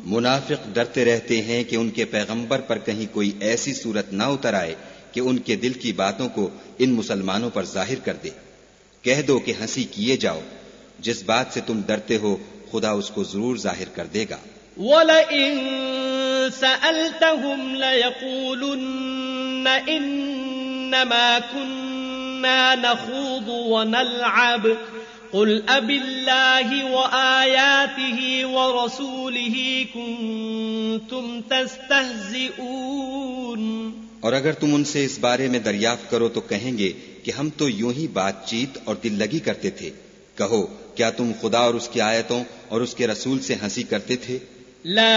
मुनाफिक डरते रहते हैं कि उनके पैगंबर पर कहीं कोई ऐसी सूरत ना उतर आए कि उनके दिल की बातों को इन मुसलमानों पर जाहिर कर दे। कह दो कि हंसी किए जाओ, जिस बात से तुम डरते हो खुदा उसको जरूर जाहिर कर देगा। वलइन सअल्तहुम लयक़ूलुन्न इन्नमा कुन्ना नख़ूदु व नलअब क़ुल अबिल्लाहि व आयातिहि व रसूलिहि कुन्तुम तस्तहज़िऊन। और अगर तुम उनसे इस बारे में दरियाफ्त करो तो कहेंगे कि हम तो यूं ही बातचीत और दिल लगी करते थे। कहो, क्या तुम खुदा और उसकी आयतों और उसके रसूल से हंसी करते थे?